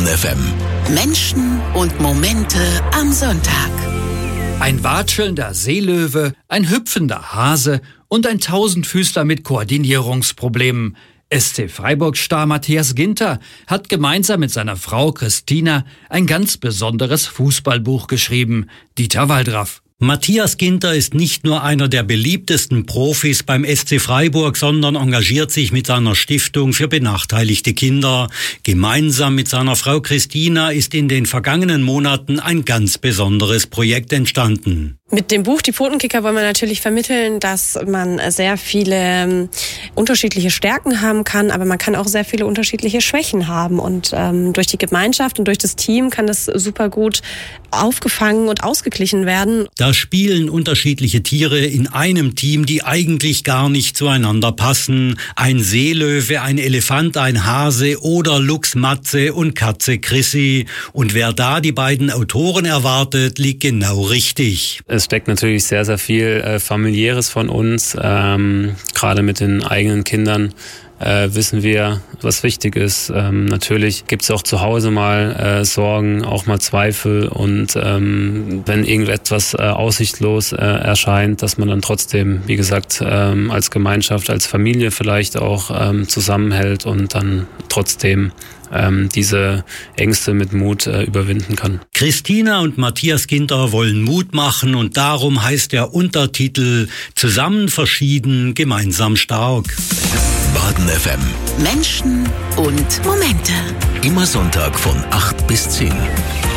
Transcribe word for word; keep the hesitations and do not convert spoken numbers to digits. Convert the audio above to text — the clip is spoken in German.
Baden F M. Menschen und Momente am Sonntag. Ein watschelnder Seelöwe, ein hüpfender Hase und ein Tausendfüßler mit Koordinierungsproblemen. S C Freiburg-Star Matthias Ginter hat gemeinsam mit seiner Frau Christina ein ganz besonderes Fußballbuch geschrieben. Dieter Waldraff. Matthias Ginter ist nicht nur einer der beliebtesten Profis beim S C Freiburg, sondern engagiert sich mit seiner Stiftung für benachteiligte Kinder. Gemeinsam mit seiner Frau Christina ist in den vergangenen Monaten ein ganz besonderes Projekt entstanden. Mit dem Buch Die Pfotenkicker wollen wir natürlich vermitteln, dass man sehr viele unterschiedliche Stärken haben kann, aber man kann auch sehr viele unterschiedliche Schwächen haben. Und ähm, durch die Gemeinschaft und durch das Team kann das super gut aufgefangen und ausgeglichen werden. Da spielen unterschiedliche Tiere in einem Team, die eigentlich gar nicht zueinander passen. Ein Seelöwe, ein Elefant, ein Hase oder Luchs Matze und Katze Chrissy. Und wer da die beiden Autoren erwartet, liegt genau richtig. Es steckt natürlich sehr, sehr viel äh, Familiäres von uns. Ähm, gerade mit den eigenen Kindern äh, wissen wir, was wichtig ist. Ähm, natürlich gibt es auch zu Hause mal äh, Sorgen, auch mal Zweifel. Und ähm, wenn irgendetwas äh, aussichtslos äh, erscheint, dass man dann trotzdem, wie gesagt, ähm, als Gemeinschaft, als Familie vielleicht auch ähm, zusammenhält und dann trotzdem ähm, diese Ängste mit Mut äh, überwinden kann. Christina und Matthias Ginter wollen Mut machen und darum heißt der Untertitel Zusammen verschieden, gemeinsam stark. Baden F M. Menschen und Momente. Immer Sonntag von acht bis zehn.